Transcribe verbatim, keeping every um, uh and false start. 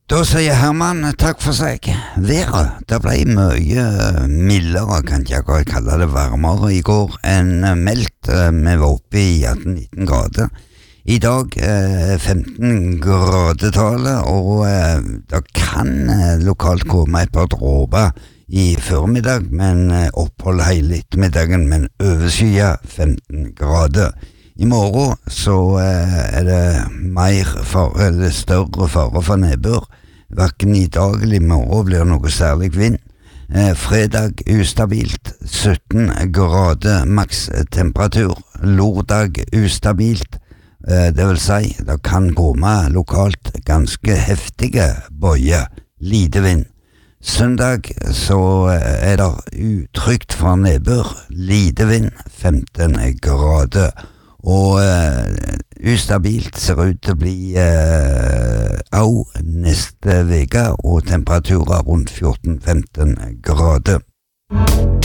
Da sier Herman takk for seg. Været, det ble mye mildere, kan ikke jeg kalle det varmere i går, enn meldt. Vi var oppe i atten til nitten grader. I dag eh, femten gradetallet, og eh, det kan eh, lokalt komme et par dråper i formiddag, men eh, opphold hele ettermiddagen, men overskya femten grader. I morgen så eh, er det mer for, eller større fare for nedbør. Hverken i dag eller i morgen blir det noe særlig vind. Eh, fredag ustabilt, sytten grader maks temperatur. Lørdag ustabilt, eh, det vil si, det kan komme lokalt ganske heftige bøyer, lite vind. Søndag så er det utrygt for nedbør, lite vind, femten grader. Og uh, ustabilt ser ut til å bli uh, au neste veke, og temperaturer rundt fjorten til femten grader.